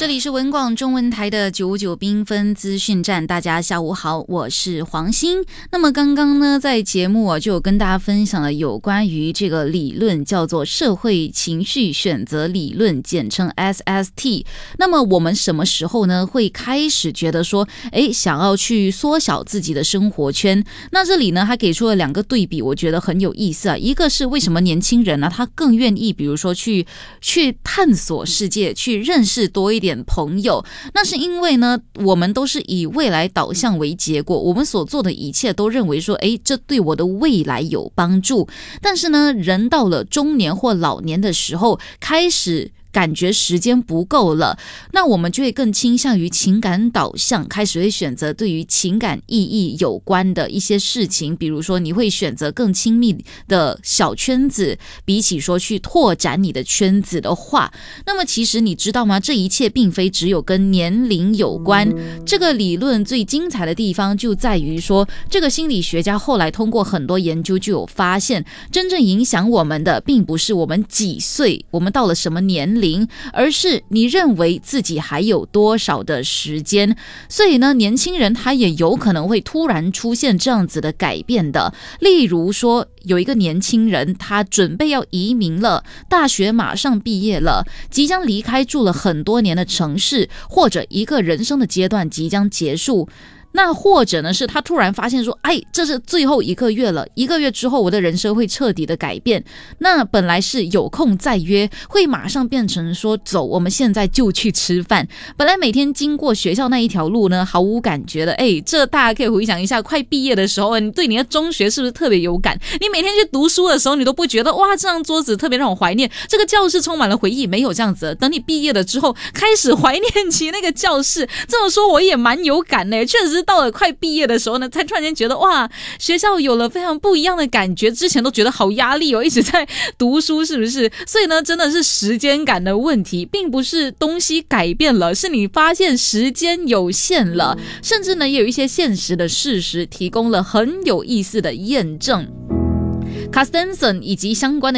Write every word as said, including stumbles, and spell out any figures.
这里是文广中文台的九九缤纷资讯站，大家下午好，我是黄欣。那么刚刚呢，在节目啊就有跟大家分享了有关于这个理论，叫做社会情绪选择理论，简称 S S T。那么我们什么时候呢会开始觉得说，哎，想要去缩小自己的生活圈？那这里呢，他给出了两个对比，我觉得很有意思啊。一个是为什么年轻人呢，他更愿意，比如说去去探索世界，去认识多一点朋友，那是因为呢，我们都是以未来导向为结果，我们所做的一切都认为说，诶，这对我的未来有帮助。但是呢，人到了中年或老年的时候，开始感觉时间不够了，那我们就会更倾向于情感导向，开始会选择对于情感意义有关的一些事情，比如说你会选择更亲密的小圈子，比起说去拓展你的圈子的话，那么其实你知道吗？这一切并非只有跟年龄有关。这个理论最精彩的地方就在于说，这个心理学家后来通过很多研究就有发现，真正影响我们的并不是我们几岁，我们到了什么年龄，而是你认为自己还有多少的时间。所以呢，年轻人他也有可能会突然出现这样子的改变的。例如说，有一个年轻人，他准备要移民了，大学马上毕业了，即将离开住了很多年的城市，或者一个人生的阶段即将结束。那或者呢，是他突然发现说，哎，这是最后一个月了，一个月之后我的人生会彻底的改变。那本来是有空再约，会马上变成说，走，我们现在就去吃饭。本来每天经过学校那一条路呢，毫无感觉的。哎，这大家可以回想一下，快毕业的时候，你对你的中学是不是特别有感？你每天去读书的时候，你都不觉得哇，这张桌子特别让我怀念，这个教室充满了回忆，没有这样子的。等你毕业了之后，开始怀念起那个教室。这么说我也蛮有感的，确实到了快毕业的时候呢，才突然间觉得哇，学校有了非常不一样的感觉，之前都觉得好压力哦，一直在读书，是不是？所以呢，真的是时间感的问题，并不是东西改变了，是你发现时间有限了，甚至呢，也有一些现实的事实提供了很有意思的验证。Carstensen 以及相关的